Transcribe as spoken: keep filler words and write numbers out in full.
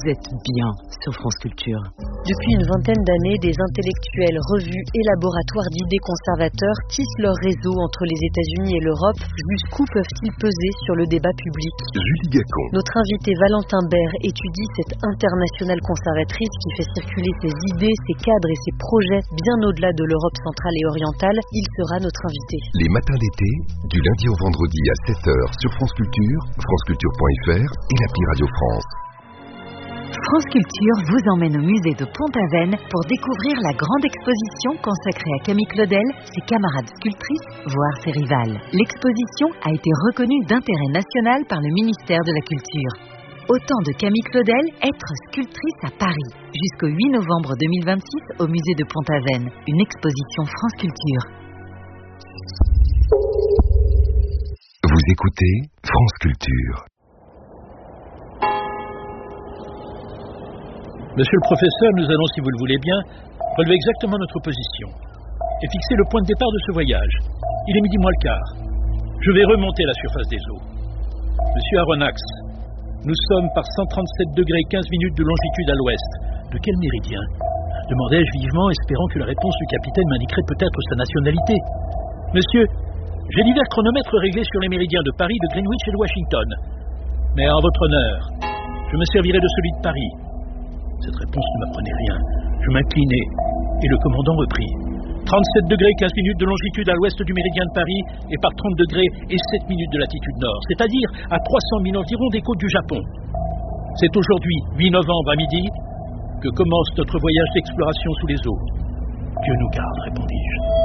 êtes bien sur France Culture. Depuis une vingtaine d'années, des intellectuels, revues et laboratoires d'idées conservateurs tissent leur réseau entre les États-Unis et l'Europe. Jusqu'où peuvent-ils peser sur le débat public? Julie Gacon. Notre invité Valentin Bert étudie cette internationale conservatrice qui fait circuler ses idées, ses cadres et ses projets bien au-delà de l'Europe centrale et orientale. Il sera notre invité. Les matins d'été, du lundi au vendredi à sept heures sur France Culture, franceculture point f r et l'appli Radio France. France Culture vous emmène au musée de Pont-Aven pour découvrir la grande exposition consacrée à Camille Claudel, ses camarades sculptrices, voire ses rivales. L'exposition a été reconnue d'intérêt national par le ministère de la Culture. Autant de Camille Claudel, être sculptrice à Paris, jusqu'au huit novembre deux mille vingt-six au musée de Pont-Aven. Une exposition France Culture. Vous écoutez France Culture. Monsieur le professeur, nous allons, si vous le voulez bien, relever exactement notre position et fixer le point de départ de ce voyage. Il est midi moins le quart. Je vais remonter la surface des eaux. Monsieur Aronnax, nous sommes par cent trente-sept degrés quinze minutes de longitude à l'ouest. De quel méridien? Demandai-je vivement, espérant que la réponse du capitaine m'indiquerait peut-être sa nationalité. Monsieur, j'ai divers chronomètres réglés sur les méridiens de Paris, de Greenwich et de Washington. Mais en votre honneur, je me servirai de celui de Paris. Cette réponse ne m'apprenait rien. Je m'inclinai et le commandant reprit. trente-sept degrés quinze minutes de longitude à l'ouest du méridien de Paris et par trente degrés et sept minutes de latitude nord, c'est-à-dire à trois cents milles environ des côtes du Japon. C'est aujourd'hui, huit novembre à midi, que commence notre voyage d'exploration sous les eaux. Dieu nous garde, répondis-je.